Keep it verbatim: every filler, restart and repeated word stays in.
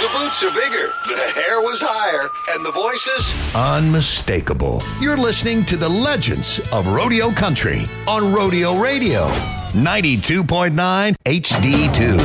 The boots are bigger, the hair was higher, and the voices unmistakable. You're listening to the legends of Rodeo Country on Rodeo Radio, ninety-two point nine H D two.